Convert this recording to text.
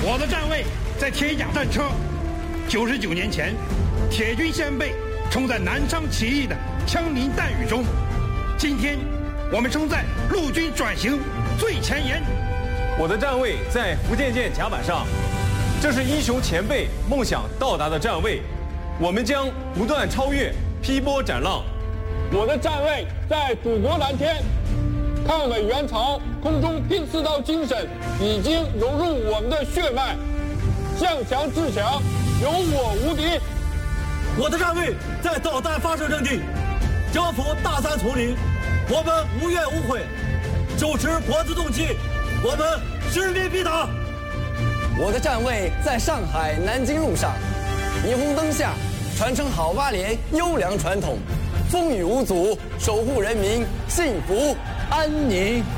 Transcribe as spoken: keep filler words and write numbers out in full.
我的站位在铁甲战车。九十九年前，铁军先辈冲在南昌起义的枪林弹雨中，今天我们冲在陆军转型最前沿。 我的站位在福建舰甲板上，这是英雄前辈梦想到达的站位，我们将不断超越，劈波斩浪。 我的站位在祖国蓝天，抗美援朝空中拼刺刀精神已经融入我们的血脉，向强制强，有我无敌。 我的站位在导弹发射阵地，征服大山丛林，我们无怨无悔，手持国之重器，我们势力必达。 我的站位在上海南京路上，霓虹灯下传承好八连优良传统，风雨无阻，守护人民幸福安宁。